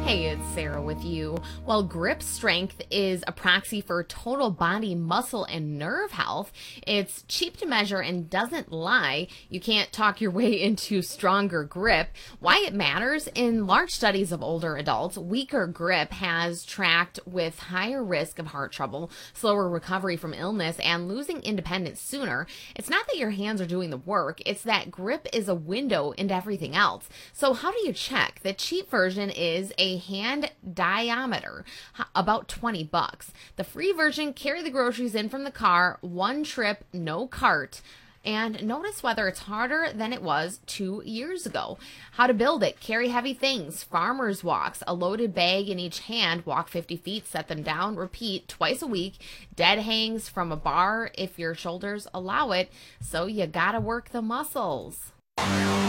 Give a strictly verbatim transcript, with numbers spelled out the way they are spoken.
Hey, it's Sarah with you. While grip strength is a proxy for total body muscle and nerve health, it's cheap to measure and doesn't lie. You can't talk your way into stronger grip. Why it matters: in large studies of older adults, weaker grip has tracked with higher risk of heart trouble, slower recovery from illness, and losing independence sooner. It's not that your hands are doing the work, it's that grip is a window into everything else. So how do you check? The cheap version is a hand diameter, about twenty bucks. The free version: carry the groceries in from the car, one trip, no cart, and notice whether it's harder than it was two years ago. How to build it: carry heavy things, farmer's walks, a loaded bag in each hand, walk fifty feet, set them down, repeat twice a week, dead hangs from a bar if your shoulders allow it. So you gotta work the muscles.